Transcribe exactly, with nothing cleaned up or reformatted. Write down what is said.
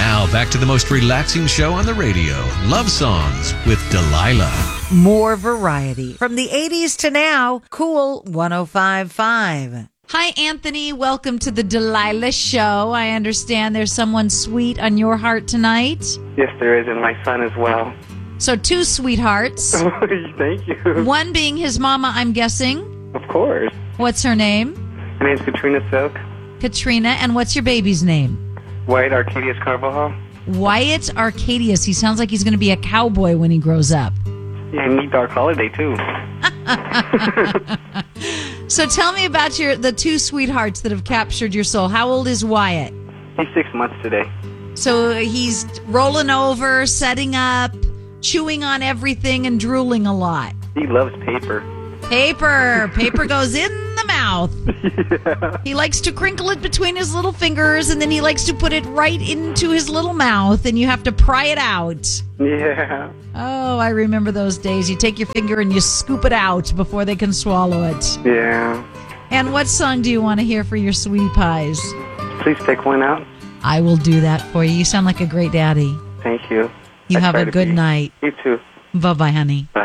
Now, back to the most relaxing show on the radio, Love Songs with Delilah. More variety. From the eighties to now, Cool one oh five point five. Hi, Anthony. Welcome to the Delilah Show. I understand there's someone sweet on your heart tonight. Yes, there is, and my son as well. So two sweethearts. Thank you. One being his mama, I'm guessing. Of course. What's her name? Her name's Katrina Silk. Katrina. And what's your baby's name? Wyatt Arcadius Carvajal. Wyatt Arcadius. He sounds like he's going to be a cowboy when he grows up. Yeah, and meet Dark Holiday, too. So tell me about your the two sweethearts that have captured your soul. How old is Wyatt? He's six months today. So he's rolling over, setting up, chewing on everything, and drooling a lot. He loves paper. Paper. Paper goes in the mouth. Yeah. He likes to crinkle it between his little fingers, and then he likes to put it right into his little mouth, and you have to pry it out. Yeah. Oh, I remember those days. You take your finger and you scoop it out before they can swallow it. Yeah. And what song do you want to hear for your sweetie pies? Please pick one out. I will do that for you. You sound like a great daddy. Thank you. You I have try a to good be. night. You too. Bye-bye, honey. Bye.